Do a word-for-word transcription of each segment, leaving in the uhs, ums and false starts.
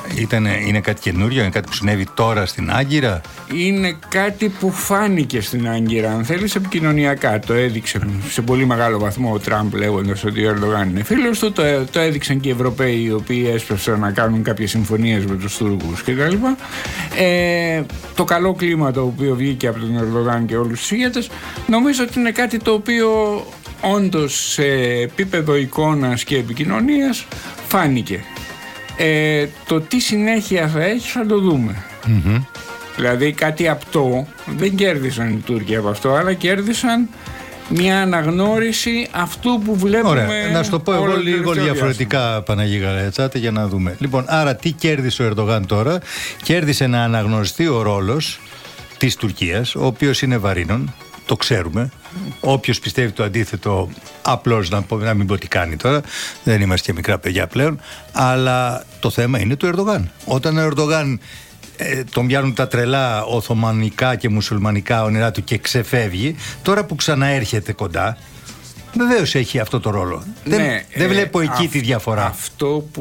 Ήτανε, είναι κάτι καινούριο, είναι κάτι που συνέβη τώρα στην Άγκυρα? Είναι κάτι που φάνηκε στην Άγκυρα, αν θέλεις, επικοινωνιακά. Το έδειξε σε πολύ μεγάλο βαθμό ο Τραμπ, λέγοντας ότι ο Ερντογάν είναι φίλος του. Το, το έδειξαν και οι Ευρωπαίοι, οι οποίοι έσπευσαν να κάνουν κάποιες συμφωνίες με τους Τούρκους κτλ. Ε, το καλό κλίμα το οποίο βγήκε από τον Ερντογάν και όλους τους ηγέτες, νομίζω ότι είναι κάτι το οποίο όντως σε επίπεδο εικόνας και επικοινωνίας φάνηκε. Ε, το τι συνέχεια θα έχει θα το δούμε. Mm-hmm. Δηλαδή κάτι απτό δεν κέρδισαν οι Τούρκοι από αυτό, αλλά κέρδισαν μια αναγνώριση αυτού που βλέπουμε. Ωραία, να σου το πω εγώ λίγο διαφορετικά, Παναγί Γαλατσάτη, για να δούμε. Λοιπόν, άρα τι κέρδισε ο Ερντογάν τώρα? Κέρδισε να αναγνωριστεί ο ρόλος της Τουρκίας, ο οποίος είναι βαρύνων. Το ξέρουμε. Όποιος πιστεύει το αντίθετο, απλώς να, να μην πω τι κάνει τώρα. Δεν είμαστε και μικρά παιδιά πλέον. Αλλά το θέμα είναι του Ερντογάν. Όταν ο Ερντογάν ε, τον πιάνουν τα τρελά οθωμανικά και μουσουλμανικά όνειρά του και ξεφεύγει, τώρα που ξαναέρχεται κοντά, βεβαίως έχει αυτό το ρόλο. Ναι, δεν δεν ε, βλέπω εκεί αυ, τη διαφορά. Αυτό που,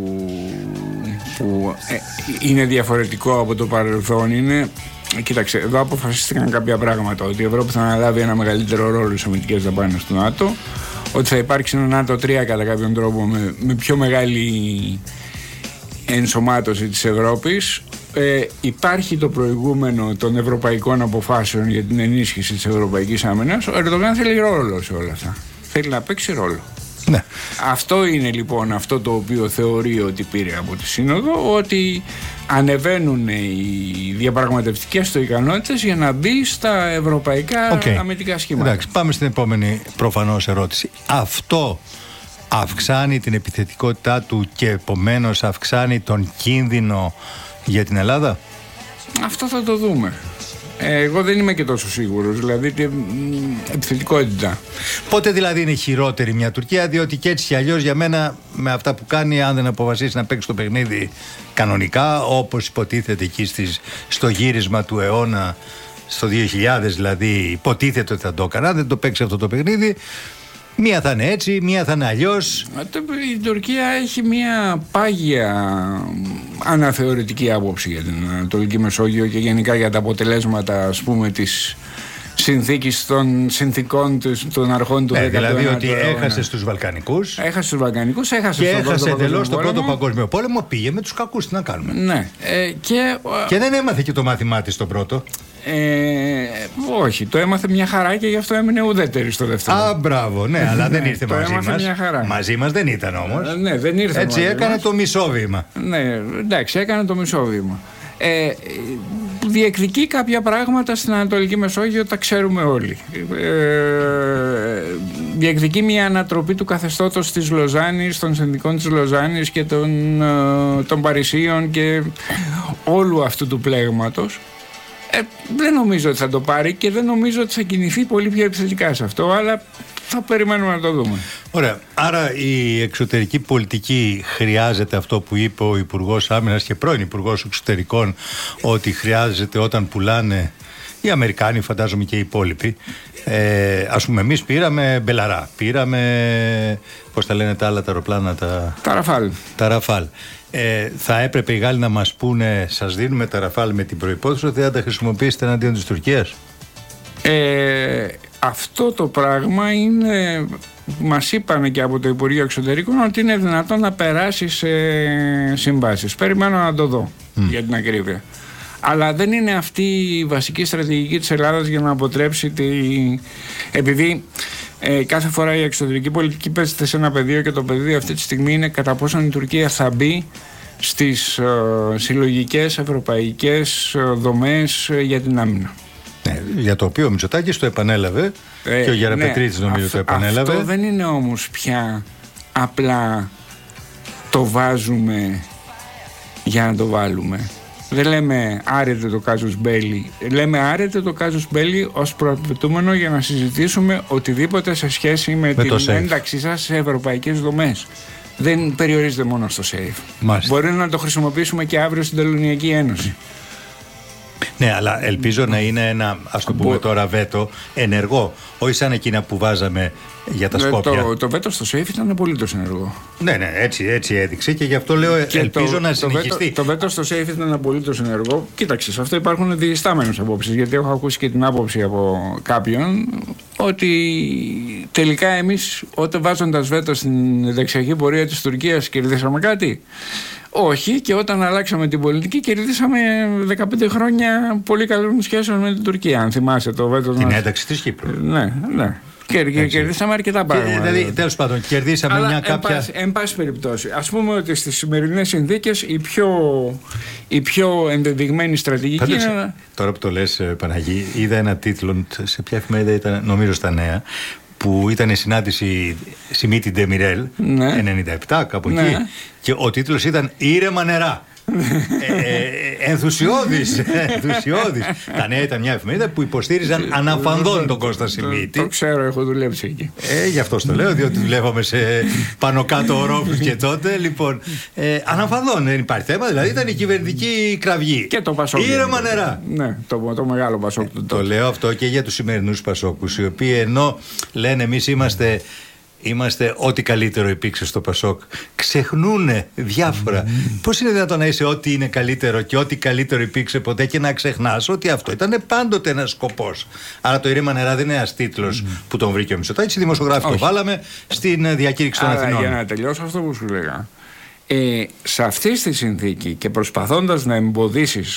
που ε, είναι διαφορετικό από το παρελθόν είναι. Κοίταξε, εδώ αποφασίστηκαν κάποια πράγματα. Ότι η Ευρώπη θα αναλάβει ένα μεγαλύτερο ρόλο στις αμυντικές δαπάνες του ΝΑΤΟ. Ότι θα υπάρξει ένα ΝΑΤΟ τρία κατά κάποιον τρόπο με, με πιο μεγάλη ενσωμάτωση της Ευρώπης. Ε, υπάρχει το προηγούμενο των ευρωπαϊκών αποφάσεων για την ενίσχυση της ευρωπαϊκής άμυνας. Ο Ερντογάν θέλει ρόλο σε όλα αυτά. Θέλει να παίξει ρόλο. Ναι. Αυτό είναι λοιπόν αυτό το οποίο θεωρεί ότι πήρε από τη Σύνοδο, ότι ανεβαίνουν οι διαπραγματευτικές του ικανότητες για να μπει στα ευρωπαϊκά okay. αμυντικά σχήματα. Εντάξει, πάμε στην επόμενη προφανώς ερώτηση. Αυτό αυξάνει την επιθετικότητά του και επομένως αυξάνει τον κίνδυνο για την Ελλάδα? Αυτό θα το δούμε. Εγώ δεν είμαι και τόσο σίγουρος, δηλαδή την επιθετικότητα. Πότε δηλαδή είναι χειρότερη μια Τουρκία? Διότι και έτσι κι αλλιώς για μένα, με αυτά που κάνει, αν δεν αποφασίσει να παίξει το παιχνίδι κανονικά, όπως υποτίθεται εκεί στις, στο γύρισμα του αιώνα, στο δύο χιλιάδες δηλαδή, υποτίθεται ότι θα το έκανε, αν δεν το παίξει αυτό το παιχνίδι, μία θα είναι έτσι, μία θα είναι αλλιώς. Η Τουρκία έχει μία πάγια αναθεωρητική άποψη για την Ανατολική Μεσόγειο και γενικά για τα αποτελέσματα, ας πούμε, της συνθήκης των συνθήκων των αρχών του δέκατου αιώνα. Δηλαδή ότι έχασε στους Βαλκανικούς. Έχασε στους Βαλκανικούς, έχασε και έχασε εντελώς τον Πρώτο Παγκόσμιο Πόλεμο. Πήγε με τους κακούς, τι να κάνουμε. Ναι. Ε, και, και δεν έμαθε και το μάθημά της τον πρώτο. Ε, όχι, το έμαθε μια χαρά και γι' αυτό έμεινε ουδέτερη στο δεύτερο. Α, μπράβο, ναι, αλλά δεν ήρθε το μαζί μας. Μια χαρά. Μαζί μας δεν ήταν όμως. Ε, ναι, δεν ήρθε. Έτσι έκανε μας. Το μισό βήμα. Ναι, εντάξει, έκανε το μισό βήμα. Ε, διεκδικεί κάποια πράγματα στην Ανατολική Μεσόγειο, τα ξέρουμε όλοι. Ε, διεκδικεί μια ανατροπή του καθεστώτος της Λοζάνης, των συνδικών της Λοζάνης και των, των Παρισίων και όλου αυτού του πλέγματος. Ε, δεν νομίζω ότι θα το πάρει και δεν νομίζω ότι θα κινηθεί πολύ πιο επιθετικά σε αυτό, αλλά θα περιμένουμε να το δούμε. Ωραία. Άρα η εξωτερική πολιτική χρειάζεται αυτό που είπε ο Υπουργός Άμυνας και πρώην Υπουργός Εξωτερικών, ότι χρειάζεται όταν πουλάνε οι Αμερικάνοι, φαντάζομαι και οι υπόλοιποι. Ε, ας πούμε, εμείς πήραμε Μπελαρά, πήραμε, πώς τα λένε τα άλλα τα αεροπλάνα, τα, τα Ραφάλ. Τα Ραφάλ. Ε, θα έπρεπε οι Γάλλοι να μας πούνε, σας δίνουμε τα Ραφάλ με την προϋπόθεση ότι θα τα χρησιμοποιήσετε εναντίον της Τουρκίας. Ε, αυτό το πράγμα είναι, μας είπαν και από το Υπουργείο Εξωτερικών, ότι είναι δυνατόν να περάσει σε συμβάσεις. Περιμένω να το δω mm. για την ακρίβεια. Αλλά δεν είναι αυτή η βασική στρατηγική της Ελλάδας για να αποτρέψει τη... Επειδή ε, κάθε φορά η εξωτερική πολιτική παίζεται σε ένα πεδίο και το πεδίο αυτή τη στιγμή είναι κατά πόσον η Τουρκία θα μπει στις ε, συλλογικές ευρωπαϊκές δομές ε, για την άμυνα. Ναι, για το οποίο ο Μητσοτάκης το επανέλαβε ε, και ο Γεραπετρίτης ναι, νομίζω αυ, το επανέλαβε. Αυτό δεν είναι όμως πια απλά το βάζουμε για να το βάλουμε. Δεν λέμε άρετε το κάζους μπέλι. Λέμε άρετε το κάζους μπέλι ως προαπαιτούμενο για να συζητήσουμε οτιδήποτε σε σχέση με, με την ένταξή σας σε ευρωπαϊκές δομές. Δεν περιορίζεται μόνο στο ΣΕΙΦ. Μπορεί να το χρησιμοποιήσουμε και αύριο στην Τελωνειακή Ένωση. Ναι, αλλά ελπίζω να είναι ένα, ας το πούμε τώρα, βέτο ενεργό. Όχι σαν εκείνα που βάζαμε για τα Σκόπια. Το, το βέτο στο ΣΕΙΦ ήταν απολύτως ενεργό. Ναι, ναι, έτσι, έτσι έδειξε και γι' αυτό λέω και ελπίζω το, να συνεχιστεί. Το βέτο, το βέτο στο ΣΕΙΦ ήταν απολύτως ενεργό. Κοίταξε, σε αυτό υπάρχουν διστάμενες απόψεις. Γιατί έχω ακούσει και την άποψη από κάποιον ότι τελικά εμείς, όταν βάζοντας βέτο στην δεξιακή πορεία της Τουρκίας, κερδίσαμε κάτι. Όχι, και όταν αλλάξαμε την πολιτική, κερδίσαμε δεκαπέντε χρόνια πολύ καλών σχέσεων με την Τουρκία. Αν θυμάσαι το βέτο. Την μας... ένταξη της Κύπρου. Ναι, ναι. Και, και κερδίσαμε αρκετά πράγματα. Δηλαδή, τέλος πάντων, κερδίσαμε αλλά μια εν κάποια. Πάση, εν πάση περιπτώσει, ας πούμε ότι στις σημερινές συνθήκες η πιο, η πιο ενδεδειγμένη στρατηγική Πάντως, είναι. Τώρα που το λες, Παναγί, είδα ένα τίτλο σε ποια εφημερίδα ήταν, νομίζω στα Νέα, που ήταν η συνάντηση Σιμίτη Ντεμιρέλ, ναι. ενενήντα επτά, κάπου ναι. εκεί. Και ο τίτλος ήταν «Ήρεμα νερά». ε, ε, ενθουσιώδης, ενθουσιώδης. Τα Νέα ήταν μια εφημερίδα που υποστήριζαν αναφανδόν τον Κώστα Σιμίτη. Το ξέρω, έχω δουλέψει εκεί. Ε, γι' αυτό το λέω, διότι δουλεύαμε σε πάνω κάτω ορόφους και τότε. Λοιπόν, ε, αναφανδόν, δεν υπάρχει θέμα. Δηλαδή ήταν η κυβερνητική κραυγή. Και το Πασόκ. Ήρεμα νερά. Ναι, το, το μεγάλο Πασόκ. Ε, το λέω αυτό και για τους σημερινούς Πασόκους, οι οποίοι ενώ λένε εμείς είμαστε. Είμαστε ό,τι καλύτερο υπήρξε στο Πασόκ. Ξεχνούνε διάφορα. Mm. Πώς είναι δυνατόν να είσαι ό,τι είναι καλύτερο και ό,τι καλύτερο υπήρξε ποτέ και να ξεχνάς ότι αυτό ήταν πάντοτε ένας σκοπός. Άρα το «Ήρεμα νερά» δεν είναι ένας τίτλος mm. που τον βρήκε ο Μητσοτάκης. Οι δημοσιογράφοι το βάλαμε στην διακήρυξη των Αθηνών. Για να τελειώσω αυτό που σου λέγα. Ε, σε αυτή τη συνθήκη και προσπαθώντας να εμποδίσεις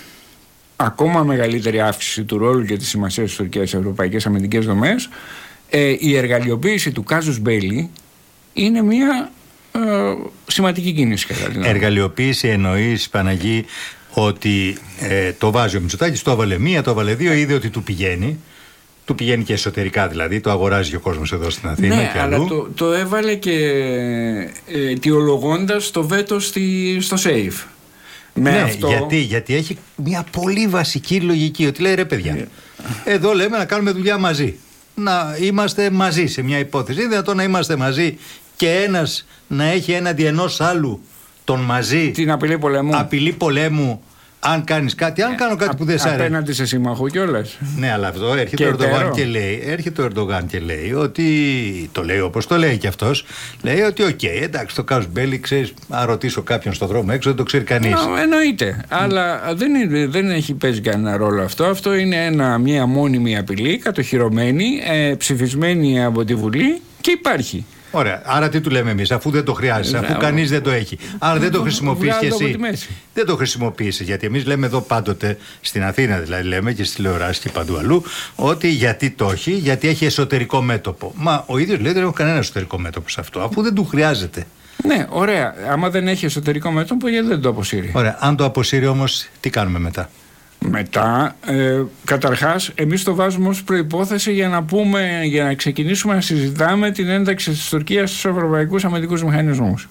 ακόμα μεγαλύτερη αύξηση του ρόλου και της σημασίας της Τουρκίας στις ευρωπαϊκές αμυντικές δομές, Ε, η εργαλειοποίηση του κάζους Μπέιλι είναι μια ε, σημαντική κίνηση. Εργαλειοποίηση εννοείς, Παναγί, ότι ε, το βάζει ο Μητσοτάκης, το έβαλε μία, το έβαλε δύο, είδε ότι του πηγαίνει. Του πηγαίνει και εσωτερικά δηλαδή, το αγοράζει και ο κόσμος εδώ στην Αθήνα ναι, και αλλού. Αλλά το, το έβαλε και ε, αιτιολογώντας το βέτο στη, στο ΣΕΙΦ. Ναι, αυτό... γιατί, γιατί έχει μια πολύ βασική λογική, ότι λέει ρε παιδιά, yeah. εδώ λέμε να κάνουμε δουλειά μαζί. Να είμαστε μαζί σε μια υπόθεση. Είναι δυνατόν να είμαστε μαζί και ένας να έχει έναντι ενός άλλου τον μαζί. Την απειλή πολέμου. Απειλή πολέμου, αν κάνεις κάτι, αν κάνω κάτι Α, που δεν σ' αρέσει. Απέναντι σε σύμμαχο κιόλας. Ναι, αλλά αυτό έρχεται ο Ερντογάν και λέει, έρχεται ο Ερντογάν και λέει ότι. Το λέει όπως το λέει κι αυτός. Λέει ότι, οκ, okay, εντάξει, το Κάζους Μπέιλι, ξέρεις, αν ρωτήσω κάποιον στον δρόμο έξω, δεν το ξέρει κανείς. No, εννοείται. Mm. Αλλά δεν, είναι, δεν έχει παίζει κανένα ρόλο αυτό. Αυτό είναι ένα, μια μόνιμη απειλή, κατοχυρωμένη, ε, ψηφισμένη από τη Βουλή και υπάρχει. Ωραία. Άρα τι του λέμε εμείς, αφού δεν το χρειάζεσαι, αφού κανείς δεν το έχει. Άρα δεν το χρησιμοποιείς και εσύ. Δεν το χρησιμοποιείς. Γιατί εμείς λέμε εδώ πάντοτε, στην Αθήνα δηλαδή, λέμε και στις τηλεοράσεις και παντού αλλού, ότι γιατί το έχει, γιατί έχει εσωτερικό μέτωπο. Μα ο ίδιος λέει δεν έχω κανένα εσωτερικό μέτωπο σε αυτό, αφού δεν του χρειάζεται. Ναι, ωραία. Άμα δεν έχει εσωτερικό μέτωπο, γιατί δεν το αποσύρει. Ωραία. Αν το αποσύρει όμως, τι κάνουμε μετά. Μετά, ε, καταρχάς, εμείς το βάζουμε ως προϋπόθεση για να πούμε, για να ξεκινήσουμε να συζητάμε την ένταξη της Τουρκίας στους ευρωπαϊκούς αμυντικούς μηχανισμούς.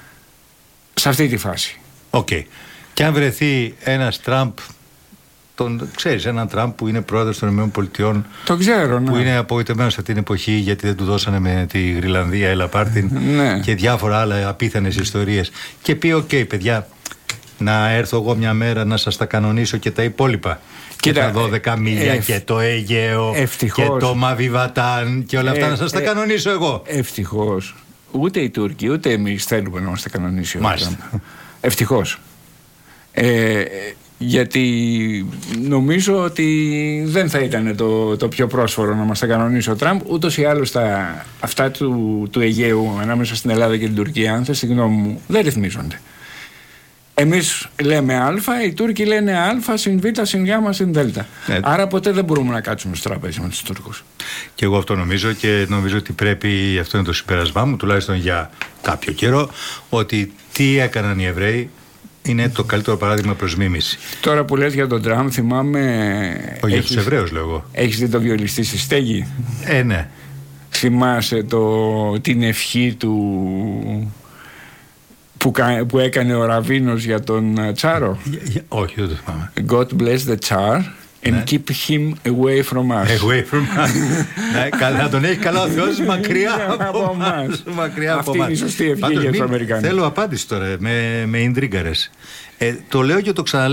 Σε αυτή τη φάση. Οκ. Okay. Και αν βρεθεί ένας Τραμπ, τον ξέρεις, έναν Τραμπ που είναι πρόεδρος των ΗΠΑ. Το ξέρω, ναι. Που είναι απογοητευμένος σε την εποχή γιατί δεν του δώσανε με τη Γρυλανδία, έλα πάρτιν ναι. και διάφορα άλλα απίθανες ιστορίες. Και πει: οκ, okay, παιδιά. Να έρθω εγώ μια μέρα να σας τα κανονίσω και τα υπόλοιπα. Κοίτα, και τα δώδεκα μίλια ευ... και το Αιγαίο ευτυχώς. Και το Μαβιβατάν και όλα αυτά ε, να σας τα ε, κανονίσω εγώ. Ευτυχώς. Ούτε οι Τούρκοι ούτε εμείς θέλουμε να μας τα κανονίσει ο Τραμπ. Ευτυχώς. Ε, γιατί νομίζω ότι δεν θα ήταν το, το πιο πρόσφορο να μας τα κανονίσει ο Τραμπ. Ούτως ή άλλως τα, αυτά του, του Αιγαίου ανάμεσα στην Ελλάδα και την Τουρκία, αν θες τη γνώμη μου, δεν ρυθμίζονται. Εμείς λέμε Α, οι Τούρκοι λένε Α, συν Β, συν Γ, συν Δ. Ναι. Άρα ποτέ δεν μπορούμε να κάτσουμε στο τραπέζι με τους Τούρκους. Και εγώ αυτό νομίζω και νομίζω ότι πρέπει, αυτό είναι το συμπέρασμά μου, τουλάχιστον για κάποιο καιρό, ότι τι έκαναν οι Εβραίοι είναι το καλύτερο παράδειγμα προς μίμηση. Τώρα που λες για τον Τραμπ, θυμάμαι. Όχι, για τους Εβραίους λέω εγώ. Έχεις δει το βιολιστή στη στέγη? Ε, ναι. Θυμάσαι το, την ευχή του. Που, που έκανε ο Ραβίνος για τον Τσάρο. Όχι, δεν το θυμάμαι. God bless the Tsar and ναι. keep him away from us. Away from us. ναι, να τον έχει καλά ο Θεός μακριά από εμάς. Αυτή είναι η σωστή ευχή για τους Αμερικανούς. Θέλω απάντηση τώρα με, με ιντρίγκαρες. Ε, το λέω και το ξαναλέω.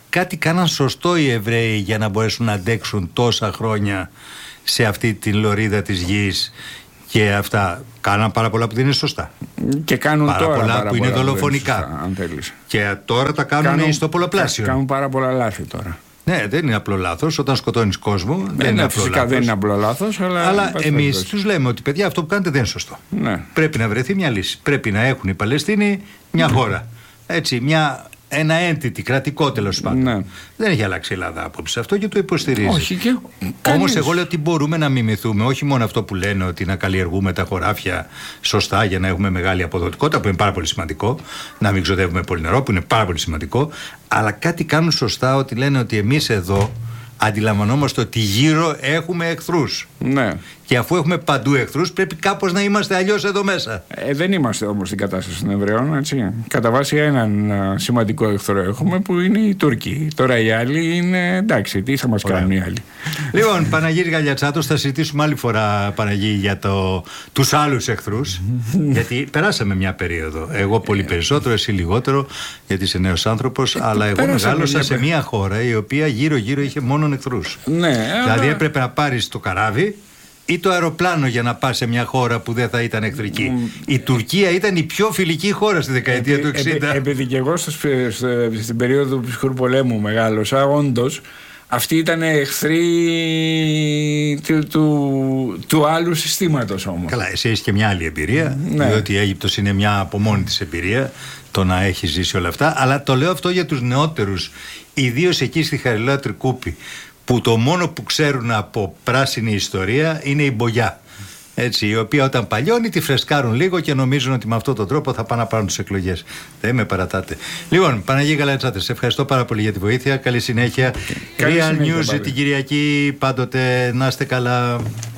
κάτι κάναν σωστό οι Εβραίοι για να μπορέσουν να αντέξουν τόσα χρόνια σε αυτή την λωρίδα της γης. Και αυτά κάναν πάρα πολλά που δεν είναι σωστά. Και κάνουν πάρα τώρα πολλά πάρα που είναι πολλά δολοφονικά. Σωστά, αν θέλεις. Και τώρα τα κάνουν, κάνουν στο πολλαπλάσιο. Κάνουν πάρα πολλά λάθη τώρα. Ναι, δεν είναι απλό λάθος. Όταν σκοτώνεις κόσμο, δεν ναι, είναι ναι, απλό φυσικά λάθος. δεν είναι απλό λάθος. Αλλά, αλλά εμείς τους λέμε ότι παιδιά, αυτό που κάνετε δεν είναι σωστό. Ναι. Πρέπει να βρεθεί μια λύση. Πρέπει να έχουν οι Παλαιστίνοι μια χώρα. Έτσι, μια. Ένα entity, κρατικό τέλος πάντων. Ναι. Δεν έχει αλλάξει η Ελλάδα άποψη αυτό και το υποστηρίζει. Όχι και όμως εγώ λέω ότι μπορούμε να μιμηθούμε όχι μόνο αυτό που λένε ότι να καλλιεργούμε τα χωράφια σωστά για να έχουμε μεγάλη αποδοτικότητα, που είναι πάρα πολύ σημαντικό, να μην ξοδεύουμε πολύ νερό, που είναι πάρα πολύ σημαντικό, αλλά κάτι κάνουν σωστά ότι λένε ότι εμείς εδώ αντιλαμβανόμαστε ότι γύρω έχουμε εχθρούς. Ναι. Και αφού έχουμε παντού εχθρούς, πρέπει κάπως να είμαστε αλλιώς εδώ μέσα. Ε, δεν είμαστε όμως στην κατάσταση των Εβραίων, έτσι. Κατά βάση έναν α, σημαντικό εχθρό έχουμε που είναι οι Τούρκοι. Τώρα οι άλλοι είναι εντάξει, τι θα μας Ωραία. κάνουν οι άλλοι. Λοιπόν, Παναγύρη Γαλιατσάτος, θα συζητήσουμε άλλη φορά, Παναγί, για το, τους άλλους εχθρούς. Γιατί περάσαμε μια περίοδο. Εγώ πολύ περισσότερο, εσύ λιγότερο, γιατί είσαι νέος άνθρωπος. Αλλά εγώ μεγάλωσα μια... σε μια χώρα η οποία γύρω-γύρω είχε μόνον εχθρούς. Ναι, δηλαδή αλλά... έπρεπε να πάρεις το καράβι ή το αεροπλάνο για να πας σε μια χώρα που δεν θα ήταν εχθρική. Mm. Η Τουρκία ήταν η πιο φιλική χώρα στη δεκαετία Επί, του εξήντα. Επί, επειδή και εγώ στο, στο, στην περίοδο του ψυχρού πολέμου μεγάλωσα, όντως αυτοί ήταν εχθροί του, του, του άλλου συστήματος όμως. Καλά, εσύ έχεις και μια άλλη εμπειρία, ναι. Διότι η Αίγυπτος είναι μια από μόνη της εμπειρία, το να έχει ζήσει όλα αυτά. Αλλά το λέω αυτό για τους νεότερους, ιδίως εκεί στη Χαριλάου Τρικούπη, που το μόνο που ξέρουν από πράσινη ιστορία είναι η μπογιά. Έτσι, η οποία όταν παλιώνει τη φρεσκάρουν λίγο και νομίζουν ότι με αυτόν τον τρόπο θα πάνε να πάρουν τις εκλογές. Δεν με παρατάτε. Λοιπόν, Παναγία Γαλατσάτη, σε ευχαριστώ πάρα πολύ για τη βοήθεια. Καλή συνέχεια. Real News την Κυριακή, πάντοτε να είστε καλά.